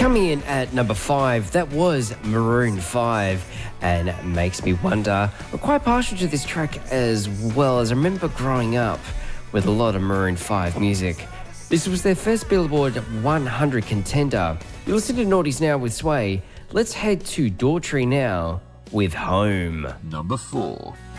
Coming in at number 5, that was Maroon 5, and it makes me wonder. I'm quite partial to this track as well, as I remember growing up with a lot of Maroon 5 music. This was their first Billboard 100 contender. You listen to Naughties Now with Sway. Let's head to Daughtry now with Home. Number 4.